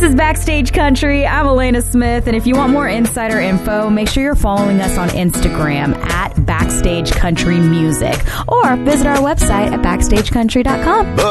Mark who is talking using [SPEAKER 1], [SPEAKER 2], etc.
[SPEAKER 1] This is Backstage Country. I'm Elena Smith, and if you want more insider info, make sure you're following us on Instagram at Backstage Country Music, or visit our website at backstagecountry.com.